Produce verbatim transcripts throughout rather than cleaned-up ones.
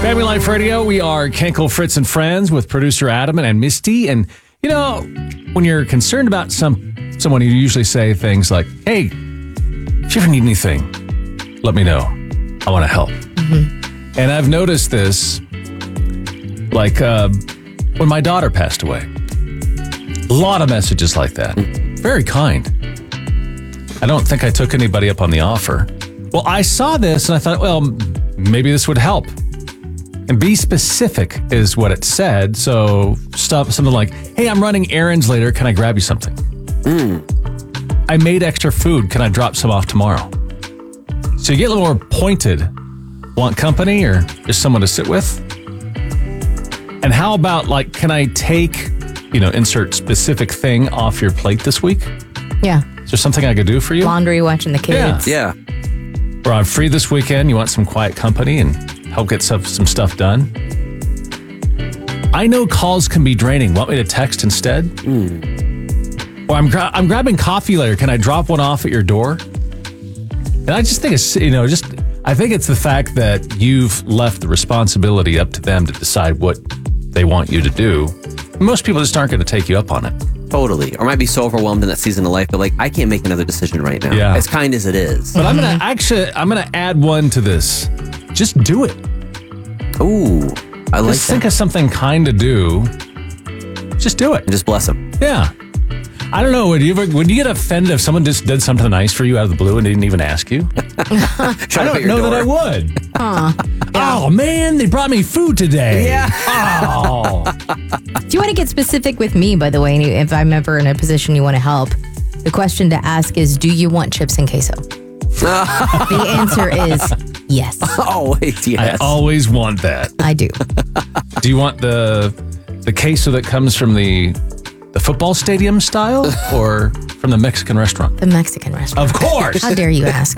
Family Life Radio, we are Kenkel, Fritz, and Friends with producer Adam and Misty. And, you know, when you're concerned about some someone, you usually say things like, hey, if you ever need anything, let me know. I want to help. Mm-hmm. And I've noticed this, like uh, when my daughter passed away. A lot of messages like that. Very kind. I don't think I took anybody up on the offer. Well, I saw this and I thought, well, maybe this would help. And be specific is what it said. So stuff, something like, hey, I'm running errands later. Can I grab you something? Mm. I made extra food. Can I drop some off tomorrow? So you get a little more pointed. Want company or just someone to sit with? And how about like, can I take, you know, insert specific thing off your plate this week? Yeah. Is there something I could do for you? Laundry, watching the kids. Yeah. Or I'm free this weekend. You want some quiet company and help get some, some stuff done? I know calls can be draining. Want me to text instead? Mm. Or I'm gra- I'm grabbing coffee later. Can I drop one off at your door? And I just think it's, you know, just, I think it's the fact that you've left the responsibility up to them to decide what they want you to do. Most people just aren't going to take you up on it. Totally. Or might be so overwhelmed in that season of life, but like, I can't make another decision right now. Yeah. As kind as it is. But I'm going to actually, I'm going to add one to this. Just do it. Ooh, I like Just that. think of something kind to do. Just do it. And just bless them. Yeah. I don't know. Would you ever, would you get offended if someone just did something nice for you out of the blue and didn't even ask you? I don't know that I would. Huh. Oh, man, they brought me food today. Yeah. Oh. Do you want to get specific with me, by the way, and if I'm ever in a position you want to help? The question to ask is, do you want chips and queso? The answer is yes. Always yes. I always want that. I do. Do you want the the queso that comes from the the football stadium style or from the Mexican restaurant? The Mexican restaurant. Of course. How dare you ask?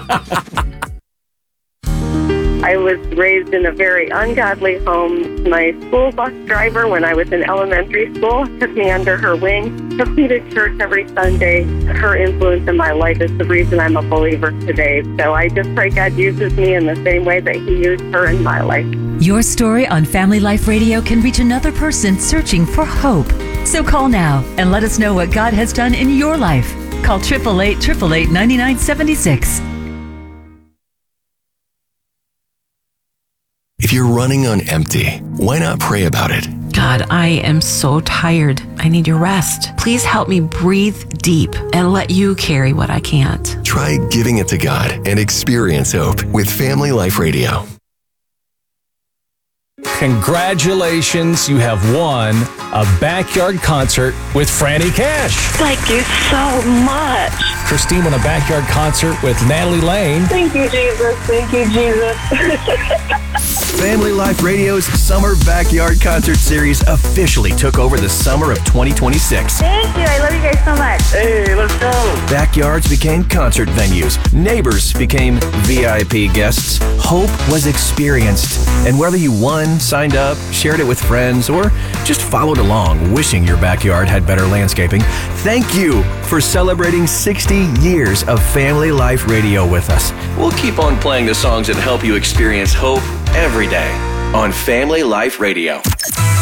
I was raised in a very ungodly home. My school bus driver, when I was in elementary school, took me under her wing, took me to church every Sunday. Her influence in my life is the reason I'm a believer today. So I just pray God uses me in the same way that He used her in my life. Your story on Family Life Radio can reach another person searching for hope. So call now and let us know what God has done in your life. Call eight eight eight, eight eight eight, nine nine seven six. If you're running on empty, why not pray about it? God, I am so tired. I need your rest. Please help me breathe deep and let you carry what I can't. Try giving it to God and experience hope with Family Life Radio. Congratulations, you have won a backyard concert with Franny Cash. Thank you so much. Christine won a backyard concert with Natalie Lane. Thank you, Jesus. Thank you, Jesus. Family Life Radio's Summer Backyard Concert Series officially took over the summer of twenty twenty-six. Thank you. I love you guys so much. Hey, let's go. Backyards became concert venues. Neighbors became V I P guests. Hope was experienced. And whether you won, signed up, shared it with friends, or just followed along wishing your backyard had better landscaping, thank you for celebrating sixty years of Family Life Radio with us. We'll keep on playing the songs that help you experience hope every day on Family Life Radio.